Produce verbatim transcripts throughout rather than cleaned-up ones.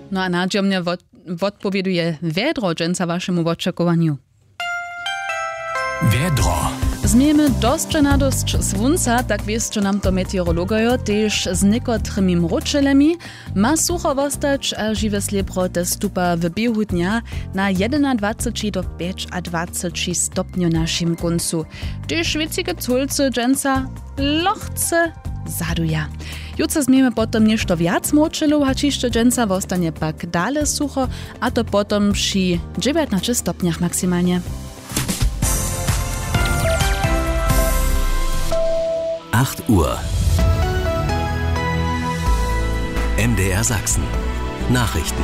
No a Nadia mnie odpowieduje Wiedro dżęca waszemu oczekowaniu. Wiedro. Zmiemy dostrzę na dość słonca, tak wieszczy nam to meteorologojo, też z niekotrymi mruczelemi. Ma sucho wostać, a żywe sliebro te stupa w biehu dnia na dwadzieścia jeden do dwadzieścia pięć stopni na naszym końcu. Te szwedzkie culce dżęca lochce zaduja. Jutro zmiemy potom nieszto wiac mruczelów, a ciszcze dżęca wostanie pak dale sucho, a to potom przy dziewiętnastu stopniach maksymalnie. acht Uhr. M D R Sachsen. Nachrichten.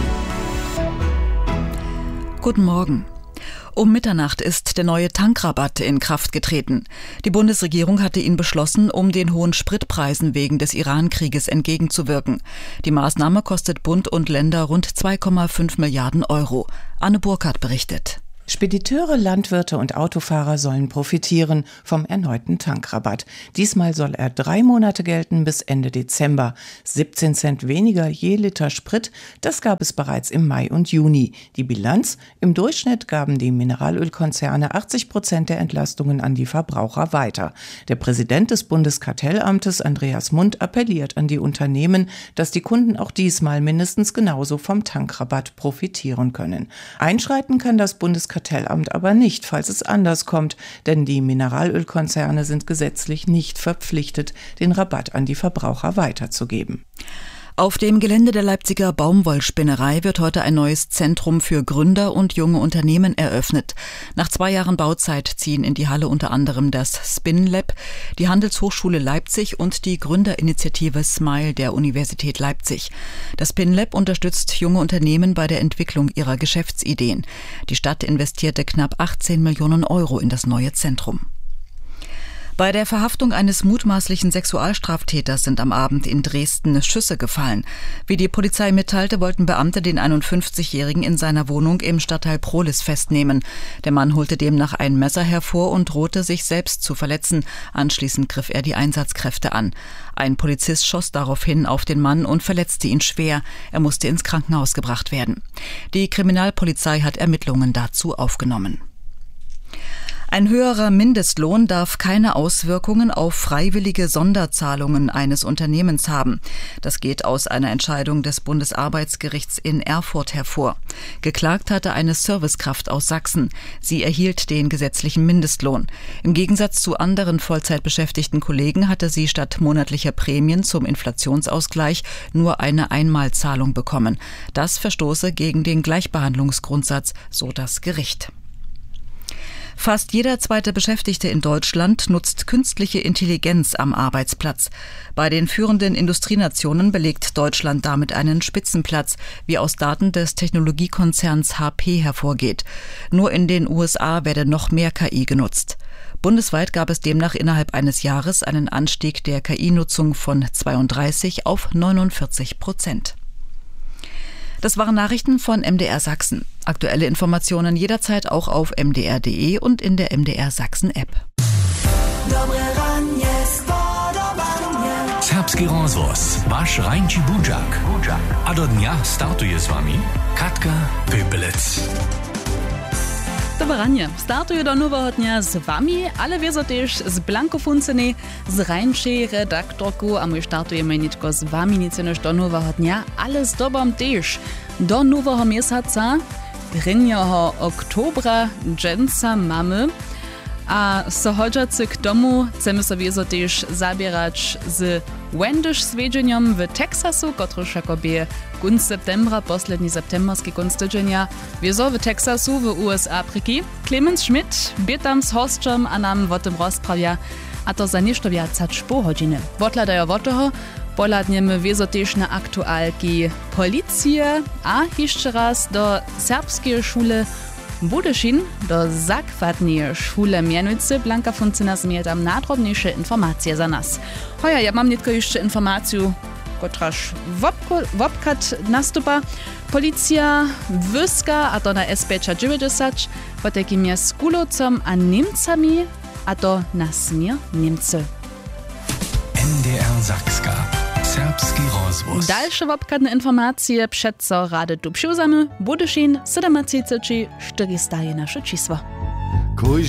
Guten Morgen. Um Mitternacht ist der neue Tankrabatt in Kraft getreten. Die Bundesregierung hatte ihn beschlossen, um den hohen Spritpreisen wegen des Iran-Krieges entgegenzuwirken. Die Maßnahme kostet Bund und Länder rund zwei Komma fünf Milliarden Euro. Anne Burkhardt berichtet. Spediteure, Landwirte und Autofahrer sollen profitieren vom erneuten Tankrabatt. Diesmal soll er drei Monate gelten bis Ende Dezember. siebzehn Cent weniger je Liter Sprit, das gab es bereits im Mai und Juni. Die Bilanz? Im Durchschnitt gaben die Mineralölkonzerne achtzig Prozent der Entlastungen an die Verbraucher weiter. Der Präsident des Bundeskartellamtes, Andreas Mund, appelliert an die Unternehmen, dass die Kunden auch diesmal mindestens genauso vom Tankrabatt profitieren können. Einschreiten kann das Bundeskartellamt Kartellamt aber nicht, falls es anders kommt, denn die Mineralölkonzerne sind gesetzlich nicht verpflichtet, den Rabatt an die Verbraucher weiterzugeben. Auf dem Gelände der Leipziger Baumwollspinnerei wird heute ein neues Zentrum für Gründer und junge Unternehmen eröffnet. Nach zwei Jahren Bauzeit ziehen in die Halle unter anderem das SpinLab, die Handelshochschule Leipzig und die Gründerinitiative Smile der Universität Leipzig. Das SpinLab unterstützt junge Unternehmen bei der Entwicklung ihrer Geschäftsideen. Die Stadt investierte knapp achtzehn Millionen Euro in das neue Zentrum. Bei der Verhaftung eines mutmaßlichen Sexualstraftäters sind am Abend in Dresden Schüsse gefallen. Wie die Polizei mitteilte, wollten Beamte den einundfünfzigjährigen in seiner Wohnung im Stadtteil Prohlis festnehmen. Der Mann holte demnach ein Messer hervor und drohte, sich selbst zu verletzen. Anschließend griff er die Einsatzkräfte an. Ein Polizist schoss daraufhin auf den Mann und verletzte ihn schwer. Er musste ins Krankenhaus gebracht werden. Die Kriminalpolizei hat Ermittlungen dazu aufgenommen. Ein höherer Mindestlohn darf keine Auswirkungen auf freiwillige Sonderzahlungen eines Unternehmens haben. Das geht aus einer Entscheidung des Bundesarbeitsgerichts in Erfurt hervor. Geklagt hatte eine Servicekraft aus Sachsen. Sie erhielt den gesetzlichen Mindestlohn. Im Gegensatz zu anderen Vollzeitbeschäftigten Kollegen hatte sie statt monatlicher Prämien zum Inflationsausgleich nur eine Einmalzahlung bekommen. Das verstoße gegen den Gleichbehandlungsgrundsatz, so das Gericht. Fast jeder zweite Beschäftigte in Deutschland nutzt künstliche Intelligenz am Arbeitsplatz. Bei den führenden Industrienationen belegt Deutschland damit einen Spitzenplatz, wie aus Daten des Technologiekonzerns H P hervorgeht. Nur in den U S A werde noch mehr K I genutzt. Bundesweit gab es demnach innerhalb eines Jahres einen Anstieg der K I-Nutzung von zweiunddreißig auf neunundvierzig Prozent. Das waren Nachrichten von M D R Sachsen. Aktuelle Informationen jederzeit auch auf m d r punkt d e und in der M D R Sachsen App. Serbski rozvoz, waš Rajnči Budžak. A do dnia startuje s vami Katka Pöpelec. Dobranie, startuje do nowego dnia z wami, ale wiedzą też z Blanko Funcyny, z Rajnczej redaktorku, a my startujemy nie tylko z wami, nic niż do nowego dnia, ale z tobą też. Do nowego miesiąca, pierwszego oktobra, dżęca mamy, a so chodzący k domu chcemy sobie też zabierać z Wendyż swiedzeniem w Teksasu, kotryż jakobie gunst septembra, posledni septemberski gunst tydzienia, wieso w Teksasu w U S A priki. Clemens Schmidt bie tam z hostem, a nam o tym rozprawia, a to za nieszto więcej pół godziny. Wodladają o toho, poladniemy wieso też na aktualki policije, a jeszcze raz do serbskiej szule Budyszin, do zakładnej szule mianujcy. Blanka Funcyna zmieje tam nadrobniejsze informacje za nas. Hoja, ja mam nie tylko jeszcze informację, kotraż wopkat nastupa. Policja Wyska, a to na S P dziewięćdziesiąt, po takim jest skulocom a Niemcami, a to na smier Niemcy. M D R Sachska. Serbski rozwoz. Dalsze wopkadne informacje przed co rady tu przyuzamy. Budyszin siedemdziesiąt czterysta nasze czysło.